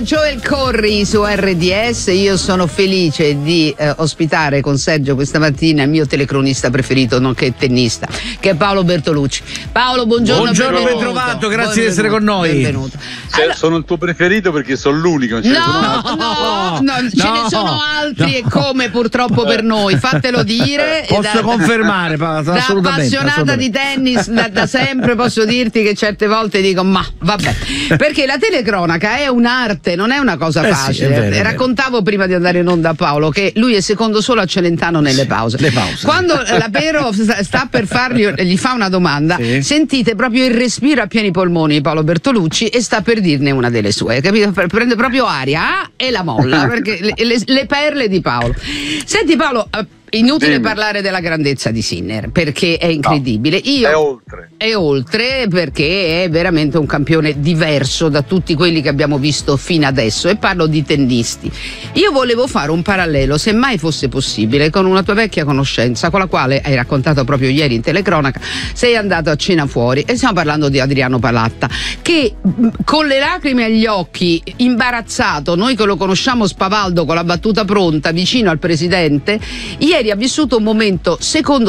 Joel Corry su RDS. Io sono felice di ospitare con Sergio questa mattina il mio telecronista preferito, nonché tennista, che è Paolo Bertolucci. Paolo, buongiorno. Buongiorno, ben trovato, grazie di essere con noi. Benvenuto. Allora, sono il tuo preferito perché sono l'unico. Ce ne sono altri e come purtroppo per noi, fatelo dire. Posso confermare, da appassionata di tennis da sempre posso dirti che certe volte dico ma vabbè, perché la telecronaca è un'arte, non è una cosa facile. Sì, è vero. Raccontavo prima di andare in onda a Paolo che lui è secondo solo a Celentano nelle pause. Le pause. Quando la Pero sta per gli fa una domanda, sì, sentite proprio il respiro a pieni polmoni di Paolo Bertolucci e sta per dirne una delle sue, capito? Prende proprio aria e la molla, perché le perle di Paolo. Senti Paolo, inutile parlare della grandezza di Sinner perché è incredibile. È oltre perché è veramente un campione diverso da tutti quelli che abbiamo visto fino adesso, e parlo di tennisti. Io volevo fare un parallelo, se mai fosse possibile, con una tua vecchia conoscenza con la quale hai raccontato proprio ieri in telecronaca. Sei andato a cena fuori e stiamo parlando di Adriano Palatta, che con le lacrime agli occhi, imbarazzato, noi che lo conosciamo spavaldo con la battuta pronta vicino al presidente, ieri ha vissuto un momento secondo